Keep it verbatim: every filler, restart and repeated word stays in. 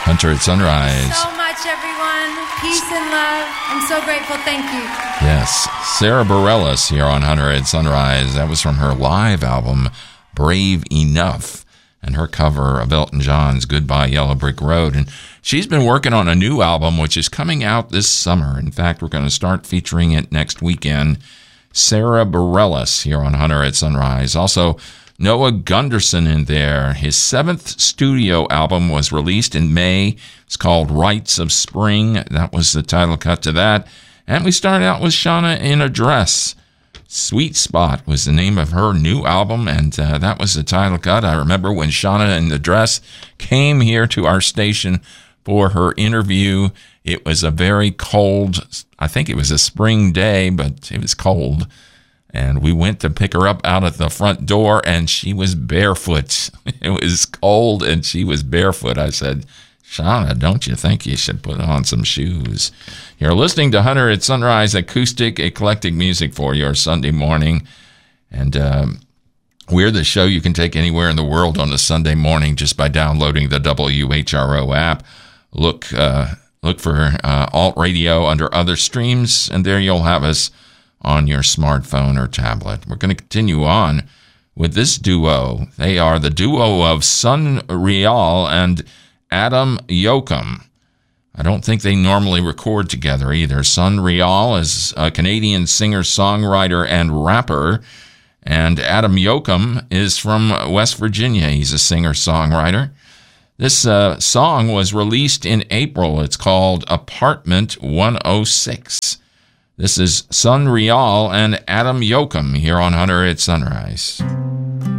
Hunter at Sunrise. Thank you so much, everyone. Peace and love. I'm so grateful. Thank you. Yes, Sarah Bareilles here on Hunter at Sunrise. That was from her live album, Brave Enough, and her cover of Elton John's Goodbye Yellow Brick Road. And she's been working on a new album, which is coming out this summer. In fact, we're going to start featuring it next weekend. Sarah Bareilles here on Hunter at Sunrise. Also, Noah Gunderson in there. His seventh studio album was released in May. It's called Rites of Spring. That was the title cut to that. And we started out with Shauna in a Dress. Sweet Spot was the name of her new album, and uh, that was the title cut. I remember when Shauna in the Dress came here to our station for her interview. It was a very cold, I think it was a spring day, but it was cold. And we went to pick her up out at the front door, and she was barefoot. It was cold, and she was barefoot. I said, Shauna, don't you think you should put on some shoes? You're listening to Hunter at Sunrise, acoustic, eclectic music for your Sunday morning. And um, we're the show you can take anywhere in the world on a Sunday morning just by downloading the W H R O app. Look, uh, look for uh, Alt Radio under other streams, and there you'll have us on your smartphone or tablet. We're going to continue on with this duo. They are the duo of Sun Real and Adam Yoakum. I don't think they normally record together either. Sun Real is a Canadian singer, songwriter, and rapper, and Adam Yoakum is from West Virginia. He's a singer, songwriter. This uh, song was released in April. It's called Apartment one oh six. This is Sun Real and Adam Yoakum here on Hunter at Sunrise.